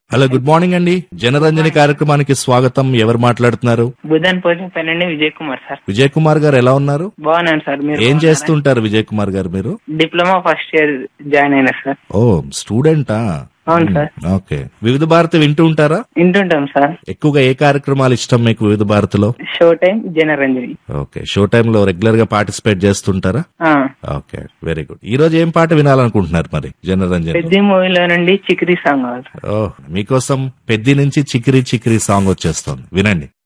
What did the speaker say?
Hello, good morning అండి. జనరంజని కార్యక్రమానికి స్వాగతం. ఎవరు మాట్లాడుతున్నారు? బుధన్ పోచంపల్లి విజయ్ కుమార్ సార్. విజయ్ కుమార్ గారు ఎలా ఉన్నారు? బాగున్నాను సార్. మీరు ఏం చేస్తుంటారు విజయ్ కుమార్ గారు? మీరు డిప్లొమా ఫస్ట్ ఇయర్ జాయిన్ అయినా సార్. ఓ, స్టూడెంటా? అవును సార్. ఓకే. వివిధ భారతి వింటూ ఉంటారా? వింటుంటాం సార్. ఎక్కువగా ఏ కార్యక్రమాలు ఇష్టం మీకు వివిధ భారతిలో? Show time, Janaranjani. Okay. Show time లో రెగ్యులర్ గా పార్టిసిపేట్ చేస్తుంటారా? Okay, very good. ఈ రోజు ఏం పాట వినాలనుకుంటున్నారు మరి జనరంజని? పెద్ద మూవీలో నుండి చిక్రీ సాంగ్. ఓ, మీకోసం పెద్ది నుంచి చికిరి చికిరి సాంగ్ వచ్చేస్తుంది, వినండి.